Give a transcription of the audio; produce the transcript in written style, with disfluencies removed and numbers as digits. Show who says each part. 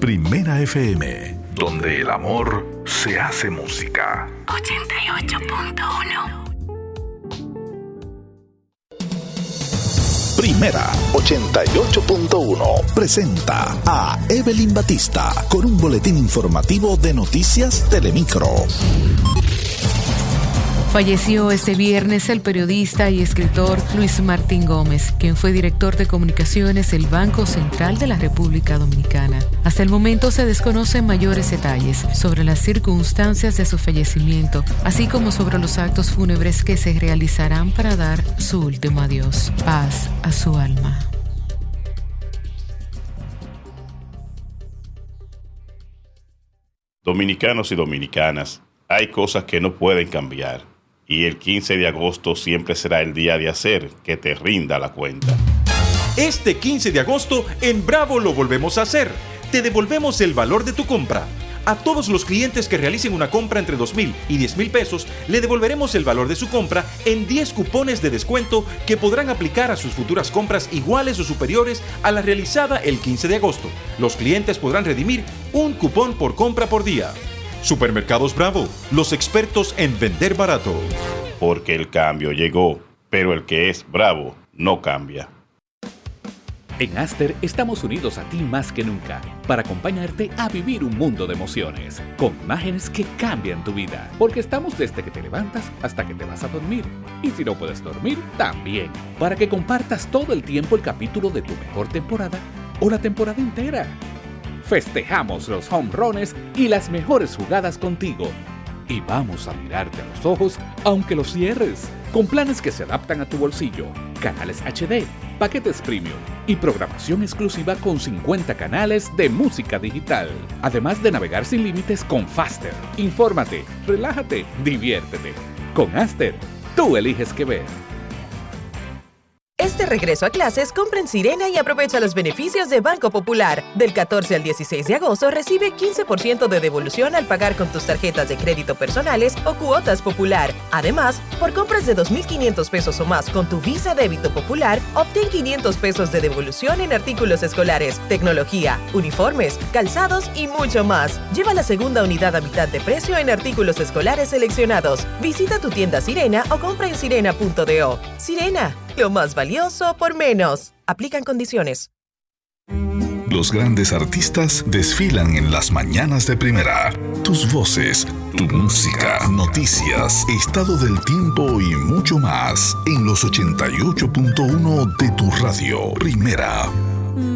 Speaker 1: Primera FM, donde el amor se hace música.
Speaker 2: 88.1.
Speaker 1: Primera 88.1 presenta a Evelyn Batista con un boletín informativo de Noticias Telemicro.
Speaker 3: Falleció este viernes el periodista y escritor Luis Martín Gómez, quien fue director de comunicaciones del Banco Central de la República Dominicana. Hasta el momento se desconocen mayores detalles sobre las circunstancias de su fallecimiento, así como sobre los actos fúnebres que se realizarán para dar su último adiós. Paz a su alma.
Speaker 4: Dominicanos y dominicanas, hay cosas que no pueden cambiar. Y el 15 de agosto siempre será el día de hacer que te rinda la cuenta.
Speaker 5: Este 15 de agosto en Bravo lo volvemos a hacer. Te devolvemos el valor de tu compra. A todos los clientes que realicen una compra entre 2,000 y 10,000 pesos, le devolveremos el valor de su compra en 10 cupones de descuento que podrán aplicar a sus futuras compras iguales o superiores a la realizada el 15 de agosto. Los clientes podrán redimir un cupón por compra por día. Supermercados Bravo, los expertos en vender barato.
Speaker 4: Porque el cambio llegó, pero el que es bravo no cambia.
Speaker 6: En Aster estamos unidos a ti más que nunca para acompañarte a vivir un mundo de emociones, con imágenes que cambian tu vida, porque estamos desde que te levantas hasta que te vas a dormir. Y si no puedes dormir, también, para que compartas todo el tiempo el capítulo de tu mejor temporada o la temporada entera. Festejamos los home runs y las mejores jugadas contigo. Y vamos a mirarte a los ojos aunque los cierres, con planes que se adaptan a tu bolsillo, canales HD, paquetes premium y programación exclusiva con 50 canales de música digital. Además de navegar sin límites con Faster. Infórmate, relájate, diviértete. Con Aster, tú eliges qué ver.
Speaker 7: Este regreso a clases, compra en Sirena y aprovecha los beneficios de Banco Popular. Del 14 al 16 de agosto recibe 15% de devolución al pagar con tus tarjetas de crédito personales o cuotas Popular. Además, por compras de 2,500 pesos o más con tu Visa Débito Popular, obtén 500 pesos de devolución en artículos escolares, tecnología, uniformes, calzados y mucho más. Lleva la segunda unidad a mitad de precio en artículos escolares seleccionados. Visita tu tienda Sirena o compra en sirena.do. Sirena, lo más valioso por menos. Aplican condiciones.
Speaker 1: Los grandes artistas desfilan en las mañanas de Primera. Tus voces, tu música, noticias, estado del tiempo y mucho más en los 88.1 de tu radio. Primera.